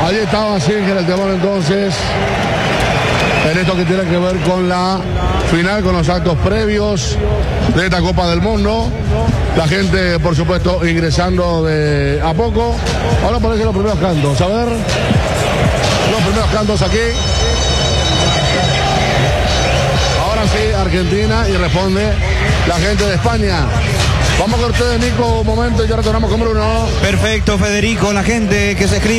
Allí estaba Singer, el temor entonces, en esto que tiene que ver con la final, con los actos previos de esta Copa del Mundo. La gente, por supuesto, ingresando de a poco. Ahora aparecen los primeros cantos. A ver, los primeros cantos aquí. Ahora sí, Argentina, y responde la gente de España. Vamos con ustedes, Nico, un momento y ya retornamos con Bruno. Perfecto, Federico, la gente que se escribe.